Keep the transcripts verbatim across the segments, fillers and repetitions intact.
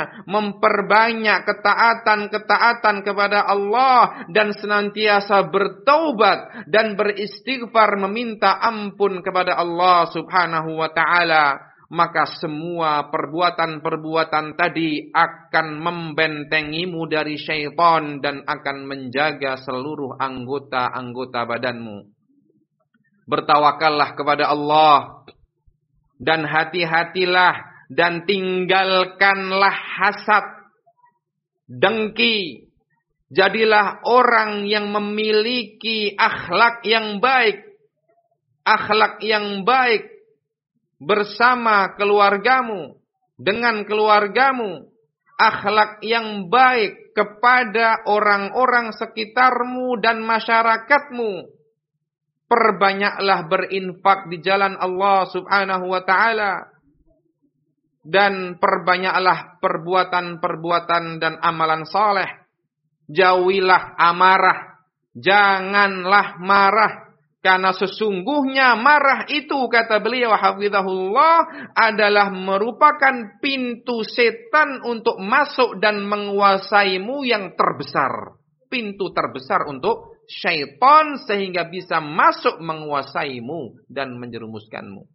dunia, memperbanyak ketaatan-ketaatan kepada Allah dan senantiasa bertaubat dan beristighfar meminta ampun kepada Allah Subhanahu wa taala, maka semua perbuatan-perbuatan tadi akan membentengimu dari syaitan dan akan menjaga seluruh anggota-anggota badanmu. Bertawakallah kepada Allah dan hati-hatilah dan tinggalkanlah hasad, dengki. Jadilah orang yang memiliki akhlak yang baik, akhlak yang baik bersama keluargamu, dengan keluargamu, akhlak yang baik kepada orang-orang sekitarmu dan masyarakatmu. Perbanyaklah berinfak di jalan Allah Subhanahu wa taala dan perbanyaklah perbuatan-perbuatan dan amalan saleh. Jauhilah amarah, janganlah marah, karena sesungguhnya marah itu, kata beliau hafizahullah, adalah merupakan pintu setan untuk masuk dan menguasaimu yang terbesar. Pintu terbesar untuk syaitan sehingga bisa masuk menguasaimu dan menjerumuskanmu.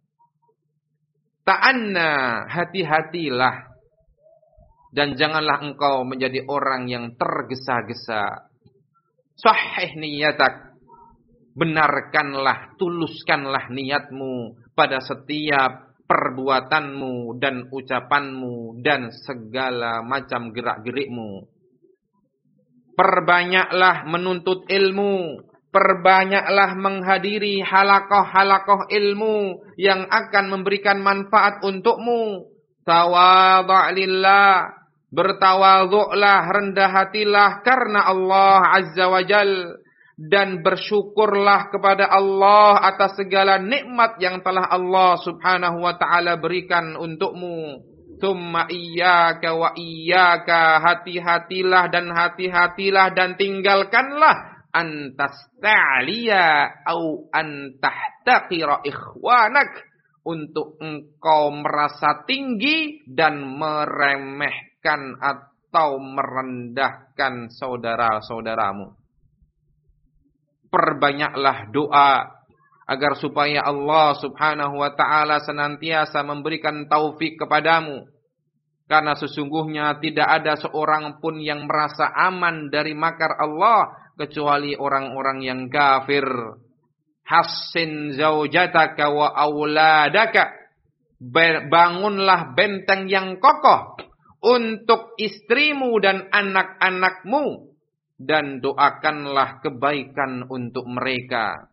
Ta'anna, hati-hatilah dan janganlah engkau menjadi orang yang tergesa-gesa. Sahih niyatak, benarkanlah, tuluskanlah niatmu pada setiap perbuatanmu dan ucapanmu dan segala macam gerak-gerikmu. Perbanyaklah menuntut ilmu, perbanyaklah menghadiri halakoh-halakoh ilmu yang akan memberikan manfaat untukmu. Tawadhu' lillah, bertawadhu'lah, rendah hatilah karena Allah Azza wa Jal, dan bersyukurlah kepada Allah atas segala nikmat yang telah Allah Subhanahu wa taala berikan untukmu. Tsumma iyyaka wa iyyaka, hati-hatilah dan hati-hatilah dan tinggalkanlah antasta'liya au antahtaqira ikhwanak, untuk engkau merasa tinggi dan meremehkan atau merendahkan saudara-saudaramu. Perbanyaklah doa agar supaya Allah Subhanahu wa taala senantiasa memberikan taufik kepadamu. Karena sesungguhnya tidak ada seorang pun yang merasa aman dari makar Allah kecuali orang-orang yang kafir. Hassin zaujataka wa auladaka, bangunlah benteng yang kokoh untuk istrimu dan anak-anakmu, dan doakanlah kebaikan untuk mereka.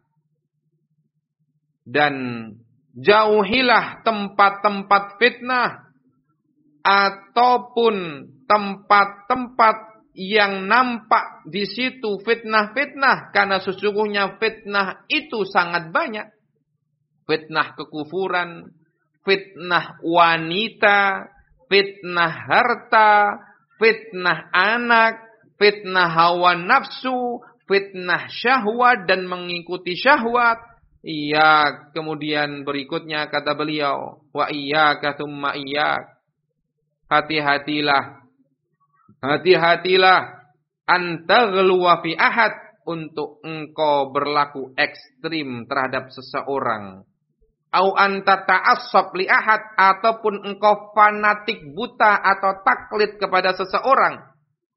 Dan jauhilah tempat-tempat fitnah ataupun tempat-tempat yang nampak di situ fitnah-fitnah, karena sesungguhnya fitnah itu sangat banyak. Fitnah kekufuran, fitnah wanita, fitnah harta, fitnah anak, fitnah hawa nafsu, fitnah syahwat dan mengikuti syahwat. Iya, kemudian berikutnya kata beliau, wa iyyaka tsumma iyyak, hati-hatilah, hati-hatilah antaghluwa fi ahad, untuk engkau berlaku ekstrim terhadap seseorang. Au anta ta'assab li ahad, ataupun engkau fanatik buta atau taklid kepada seseorang.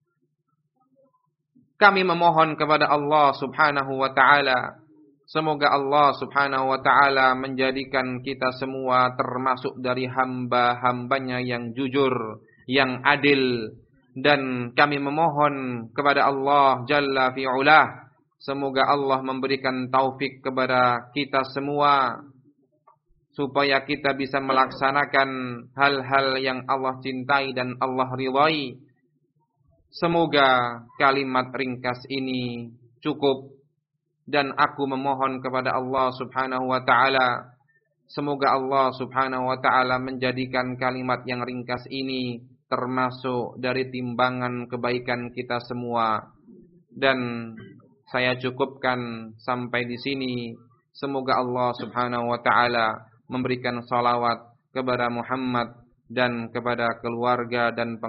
Kami memohon kepada Allah Subhanahu wa taala, semoga Allah Subhanahu wa ta'ala menjadikan kita semua termasuk dari hamba-hambanya yang jujur, yang adil. Dan kami memohon kepada Allah Jalla fi'ulah, semoga Allah memberikan taufik kepada kita semua, supaya kita bisa melaksanakan hal-hal yang Allah cintai dan Allah ridhai. Semoga kalimat ringkas ini cukup. Dan aku memohon kepada Allah Subhanahu wa ta'ala, semoga Allah Subhanahu wa ta'ala menjadikan kalimat yang ringkas ini termasuk dari timbangan kebaikan kita semua. Dan saya cukupkan sampai di sini. Semoga Allah Subhanahu wa ta'ala memberikan salawat kepada Muhammad dan kepada keluarga dan